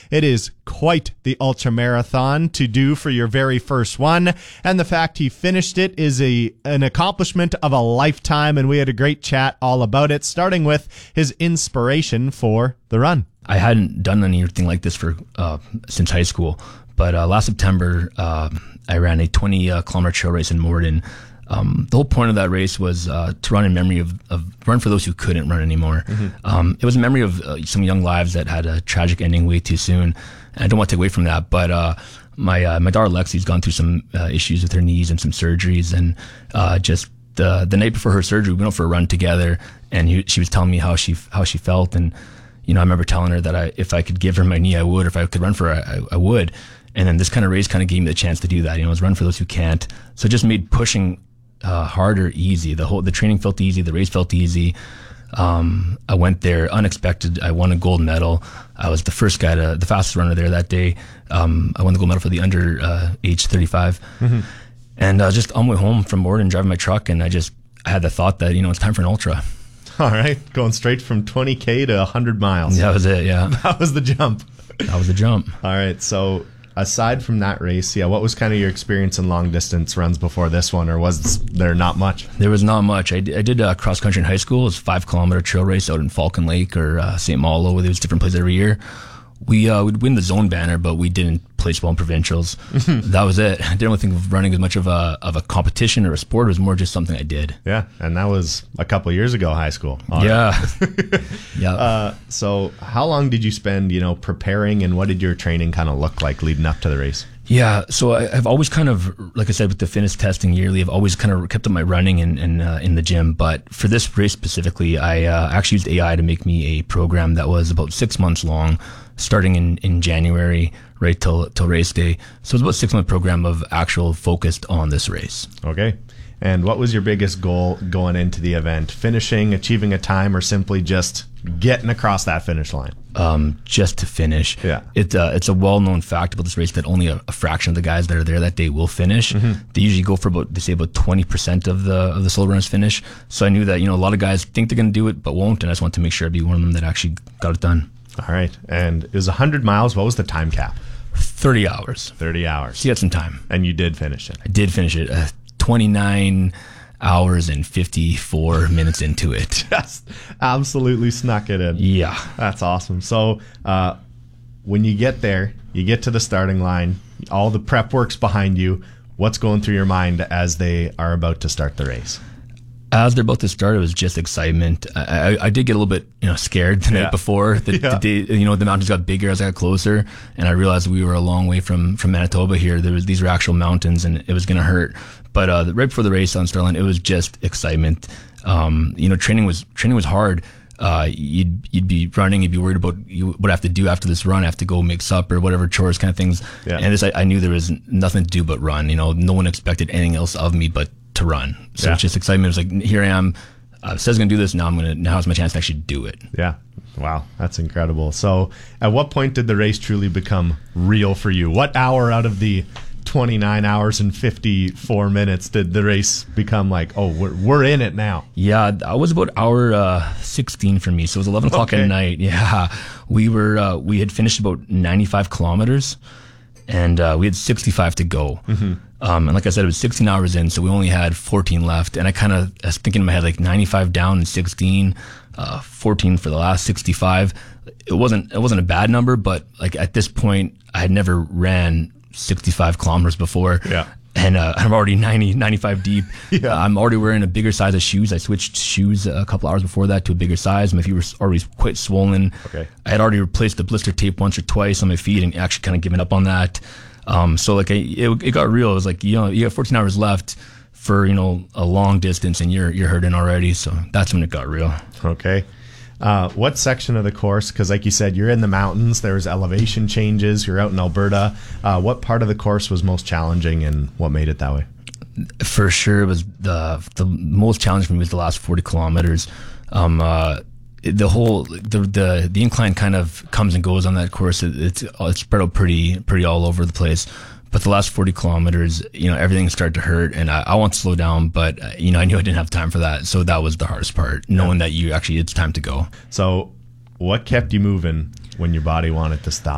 It is quite the ultra marathon to do for your very first one, and the fact he finished it is an accomplishment of a lifetime, and we had a great chat all about it, starting with his inspiration for the run. I hadn't done anything like this for since high school, but last September I ran a 20-kilometer trail race in Morden. The whole point of that race was to run in memory of run for those who couldn't run anymore. Mm-hmm. It was a memory of some young lives that had a tragic ending way too soon. And I don't want to take away from that, but my daughter Lexi's gone through some issues with her knees and some surgeries, and just the night before her surgery, we went out for a run together, and she was telling me how she felt, and I remember telling her that if I could give her my knee, I would, or if I could run for her, I would. And then this kind of race kind of gave me the chance to do that. It was run for those who can't. So it just made pushing harder easy. The training felt easy. The race felt easy. I went there unexpected. I won a gold medal. I was the fastest runner there that day. I won the gold medal for the under age 35. Mm-hmm. And just on my way home from Morden, driving my truck, and I had the thought that, it's time for an ultra. All right. Going straight from 20K to 100 miles. That was it. Yeah. That was the jump. That was the jump. All right. So aside from that race, what was kind of your experience in long distance runs before this one, or was there not much? There was not much. I did cross country in high school. It was a 5-kilometer trail race out in Falcon Lake or St. Malo. There was different places every year. We'd win the zone banner, but we didn't place well in provincials. That was it. I didn't really think of running as much of a competition or a sport. It was more just something I did. Yeah, and that was a couple of years ago, high school. Yeah. Yeah. So how long did you spend, preparing, and what did your training kind of look like leading up to the race? Yeah, so I've always kind of, like I said, with the fitness testing yearly, I've always kind of kept up my running and in the gym. But for this race specifically, I actually used AI to make me a program that was about 6 months long, starting in January right till race day. So it was about a 6-month program of actual focused on this race. Okay. And what was your biggest goal going into the event? Finishing, achieving a time, or simply just getting across that finish line? Just to finish. Yeah. It's a well-known fact about this race that only a fraction of the guys that are there that day will finish. Mm-hmm. They usually go for about 20% of the solo runners finish. So I knew that, a lot of guys think they're going to do it, but won't. And I just want to make sure I'd be one of them that actually got it done. All right. And it was 100 miles. What was the time cap? 30 hours. 30 hours. So you had some time. And you did finish it. I did finish it. 29 hours and 54 minutes into it. Just absolutely snuck it in. Yeah. That's awesome. So when you get there, you get to the starting line, all the prep work's behind you. What's going through your mind as they are about to start the race? As they're about to start, it was just excitement. I did get a little bit, scared the night before. The day, the mountains got bigger as I got closer, and I realized we were a long way from Manitoba here. These were actual mountains, and it was going to hurt. But right before the race on Starline, it was just excitement. Training was hard. You'd be running, you'd be worried about what I have to do after this run. I have to go make supper, whatever chores kind of things. Yeah. And I knew there was nothing to do but run. No one expected anything else of me but to run. So it's just excitement. It was like, here I am. Says I'm going to do this. Now's my chance to actually do it. Yeah. Wow. That's incredible. So at what point did the race truly become real for you? What hour out of the 29 hours and 54 minutes did the race become like, oh, we're in it now? Yeah, that was about hour 16 for me. So it was 11 o'clock at night. Yeah. We had finished about 95 kilometers and we had 65 to go. Mm-hmm. And like I said, it was 16 hours in, so we only had 14 left. And I was thinking in my head, like 95 down and 16, 14 for the last 65. It wasn't a bad number, but like at this point, I had never ran 65 kilometers before. Yeah. And I'm already 95 deep. Yeah. I'm already wearing a bigger size of shoes. I switched shoes a couple hours before that to a bigger size. My feet were already quite swollen. Okay. I had already replaced the blister tape once or twice on my feet and actually kind of given up on that. So like it got real. It was like, you got 14 hours left for, a long distance and you're hurting already. So that's when it got real. Okay. What section of the course, because like you said, you're in the mountains, there's elevation changes, you're out in Alberta. What part of the course was most challenging and what made it that way? For sure, it was the most challenging for me was the last 40 kilometers. The incline kind of comes and goes on that course. It's spread out pretty all over the place. But the last 40 kilometers, everything started to hurt, and I want to slow down, but I knew I didn't have time for that. So that was the hardest part, knowing that it's time to go. So what kept you moving when your body wanted to stop?